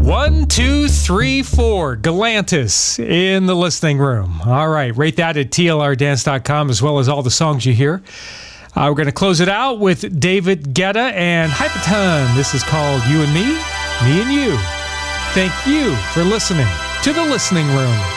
1, 2, 3, 4. Galantis in the listening room. All right. Rate that at tlrdance.com as well as all the songs you hear. We're going to close it out with David Guetta and Hyperton. This is called You and Me and You. Thank you for listening to The Listening Room.